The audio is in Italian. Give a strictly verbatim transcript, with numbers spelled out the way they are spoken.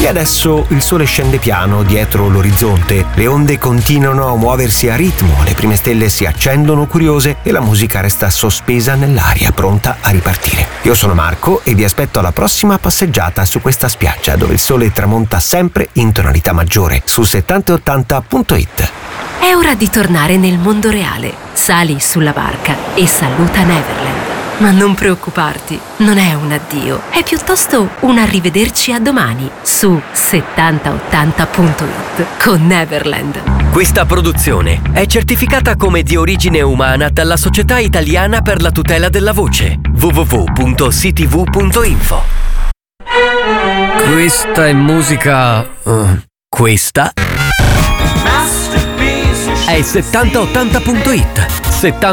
E adesso il sole scende piano dietro l'orizzonte, le onde continuano a muoversi a ritmo, le prime stelle si accendono curiose e la musica resta sospesa nell'aria, pronta a ripartire. Io sono Marco e vi aspetto alla prossima passeggiata su questa spiaggia dove il sole tramonta sempre in tonalità maggiore su settanta e ottanta punto it. È ora di tornare nel mondo reale. Sali sulla barca e saluta Neverland. Ma non preoccuparti, non è un addio, è piuttosto un arrivederci a domani su settanta ottanta punto it con Neverland. Questa produzione è certificata come di origine umana dalla Società Italiana per la tutela della voce w w w punto c t v punto info. Questa è musica... Uh, questa è settanta ottanta punto it.